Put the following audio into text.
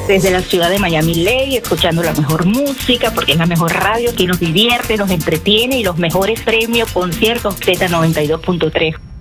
Desde la ciudad de Miami Lake, escuchando la mejor música, porque es la mejor radio que nos divierte, nos entretiene y los mejores premios, conciertos Z92.3.